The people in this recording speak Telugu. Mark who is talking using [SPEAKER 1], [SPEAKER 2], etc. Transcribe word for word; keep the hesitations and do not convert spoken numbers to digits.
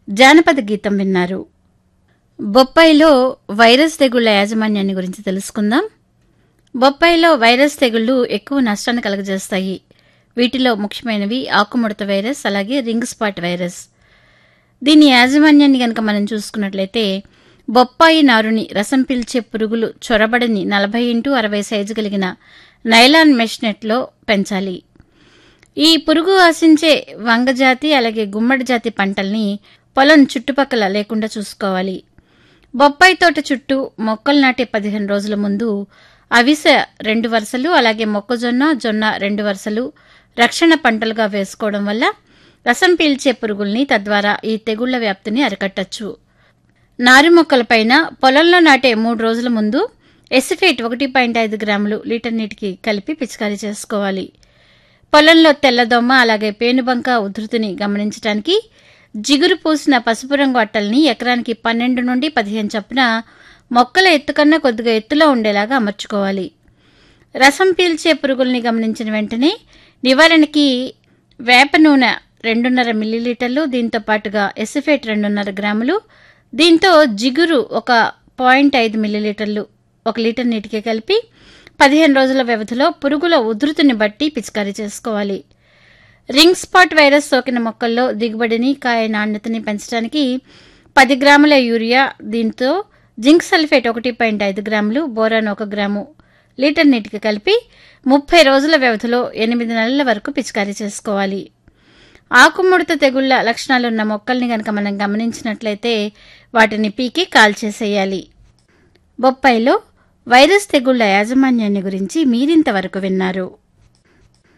[SPEAKER 1] జానపద గీతం విన్నారు. బొప్పాయిలో వైరస్ తెగుళ్ల యాజమాన్యాన్ని గురించి తెలుసుకుందాం. బొప్పాయిలో వైరస్ తెగుళ్లు ఎక్కువ నష్టాన్ని కలుగజేస్తాయి. వీటిలో ముఖ్యమైనవి ఆకుముడత వైరస్, అలాగే రింగ్ స్పాట్ వైరస్. దీని యాజమాన్యాన్ని గనక మనం చూసుకున్నట్లయితే బొప్పాయి నారుని రసం పీల్చే పురుగులు చొరబడని నలభై ఇంటూ అరవై సైజు కలిగిన నైలాన్ మెష్ నెట్లో పెంచాలి. ఈ పురుగు ఆశించే వంగజాతి అలాగే గుమ్మడి జాతి పంటల్ని పొలం చుట్టుపక్కల లేకుండా చూసుకోవాలి. బొప్పాయి తోట చుట్టూ మొక్కలు నాటే పదిహేను రోజుల ముందు అవిసె రెండు వరుసలు అలాగే మొక్కజొన్న జొన్న రెండు వరుసలు రక్షణ పంటలుగా వేసుకోవడం వల్ల రసం పీల్చే పురుగుల్ని, తద్వారా ఈ తెగుళ్ల వ్యాప్తిని అరికట్టచ్చు. నారు మొక్కలపైన పొలంలో నాటే మూడు రోజుల ముందు ఎసిఫేట్ ఒకటి పాయింట్ ఐదు గ్రాములు లీటర్ నీటికి కలిపి పిచికారీ చేసుకోవాలి. పొలంలో తెల్లదోమ అలాగే పేనుబంక ఉధృతిని గమనించడానికి జిగురు పూసిన పసుపు రంగు అట్టల్ని ఎకరానికి పన్నెండు నుండి పదిహేను చొప్పున మొక్కల ఎత్తుకన్నా కొద్దిగా ఎత్తులో ఉండేలాగా అమర్చుకోవాలి. రసం పీల్చే పురుగుల్ని గమనించిన వెంటనే నివారణకి వేప నూనె రెండున్నర మిల్లీలీటర్లు, దీంతో పాటుగా ఎసిఫేట్ రెండున్నర గ్రాములు, దీంతో జిగురు ఒక పాయింట్ ఐదు మిల్లీలీటర్లు ఒక లీటర్ నీటికి కలిపి పదిహేను రోజుల వ్యవధిలో పురుగుల ఉధృతిని బట్టి పిచికారీ చేసుకోవాలి. రింగ్ స్పాట్ వైరస్ సోకిన మొక్కల్లో దిగుబడిని, కాయ నాణ్యతని పెంచడానికి పది గ్రాముల యూరియా, దీంతో జింక్ సల్ఫేట్ ఒకటి పాయింట్ ఐదు గ్రాములు, బోరాన్ ఒక గ్రాము లీటర్ నీటికి కలిపి ముప్పై రోజుల వ్యవధిలో ఎనిమిది నెలల వరకు పిచికారీ చేసుకోవాలి. ఆకుముడత తెగుళ్ల లక్షణాలున్న మొక్కల్ని గనక మనం గమనించినట్లయితే వాటిని పీకి కాల్చేసేయాలి. బొప్పాయిలో వైరస్ తెగుళ్ల యాజమాన్యాన్ని గురించి మీరింతవరకు విన్నారు.